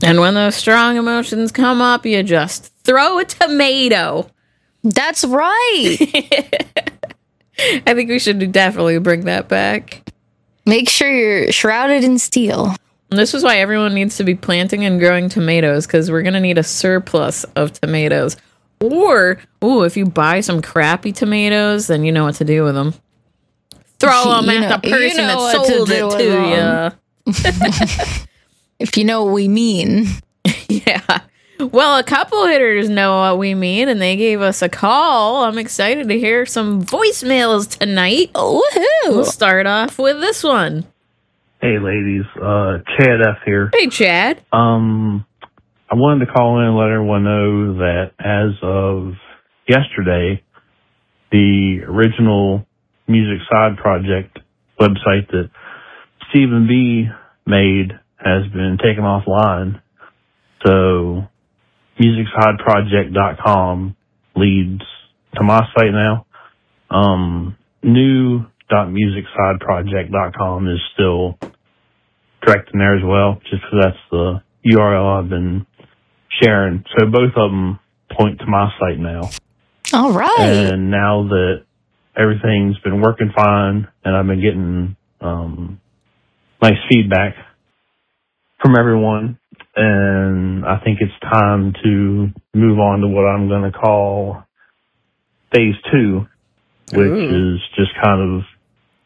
And when those strong emotions come up, you just throw a tomato. That's right. I think we should definitely bring that back. Make sure you're shrouded in steel. This is why everyone needs to be planting and growing tomatoes, because we're going to need a surplus of tomatoes. Or, if you buy some crappy tomatoes, then you know what to do with them. Throw them at the person that sold it to you. If you know what we mean. Yeah. Well, a couple hitters know what we mean, and they gave us a call. I'm excited to hear some voicemails tonight. Woohoo! We'll start off with this one. Hey, ladies. Chad F. here. Hey, Chad. I wanted to call in and let everyone know that as of yesterday, the original Music Side Project website that Stephen B. made has been taken offline. So musicsideproject.com leads to my site now. New.musicsideproject.com is still direct in there as well, just because that's the URL I've been sharing. So both of them point to my site now. All right. And now that everything's been working fine and I've been getting nice feedback from everyone, and I think it's time to move on to what I'm going to call phase 2, which is just kind of,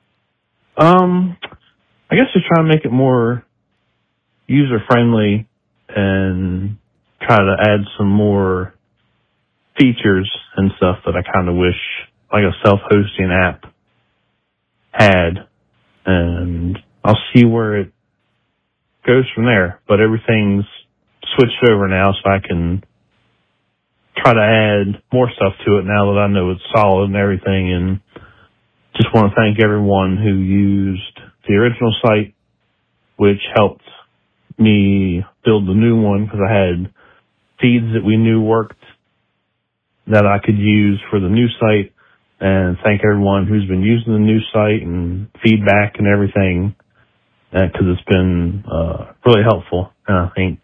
I guess just try to make it more user-friendly and try to add some more features and stuff that I kind of wish like a self-hosting app had. And I'll see where it goes from there. But everything's switched over now, so I can try to add more stuff to it now that I know it's solid and everything. And just want to thank everyone who used the original site, which helped me build the new one, because I had feeds that we knew worked that I could use for the new site. And thank everyone who's been using the new site and feedback and everything, because it's been really helpful. And I think,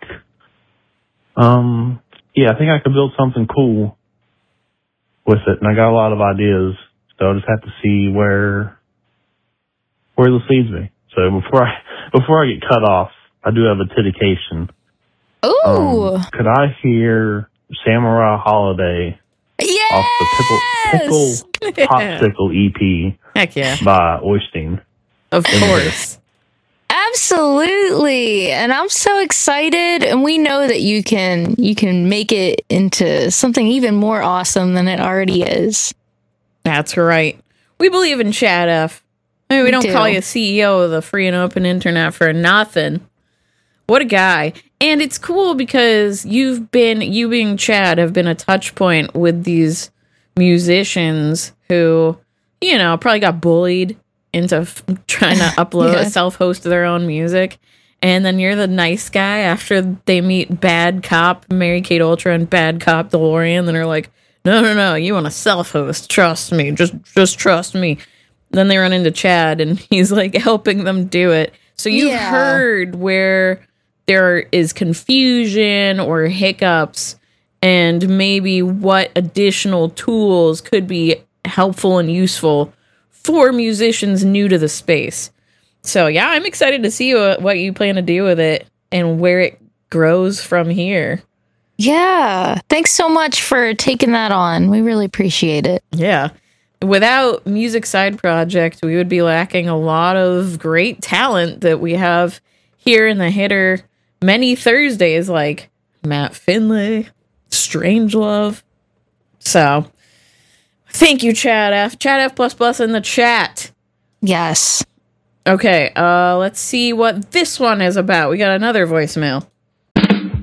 I think I could build something cool with it. And I got a lot of ideas, so I'll just have to see where this leads me. So before I get cut off, I do have a dedication. Ooh. Could I hear Samurai Holiday off the Pickle Popsicle EP? Heck yeah. By Oystein. Of course. Absolutely. And I'm so excited, and we know that you can make it into something even more awesome than it already is. That's right. We believe in Chad F. I mean, we don't call you CEO of the free and open internet for nothing. What a guy. And it's cool because you being Chad have been a touch point with these musicians who, probably got bullied into trying to upload, self-host their own music. And then you're the nice guy after they meet Bad Cop, Mary-Kate Ultra, and Bad Cop DeLorean. Then they're like, no, you want to self-host. Trust me. Just trust me. Then they run into Chad, and he's like helping them do it. So you've heard where there is confusion or hiccups, and maybe what additional tools could be helpful and useful for musicians new to the space. So yeah, I'm excited to see what you plan to do with it and where it grows from here. Yeah. Thanks so much for taking that on. We really appreciate it. Yeah. Without Music Side Project, we would be lacking a lot of great talent that we have here in the Hitter many Thursdays, like Matt Finlay, Strangelove. So, thank you, Chad F. Chad F++ in the chat. Yes. Okay, let's see what this one is about. We got another voicemail.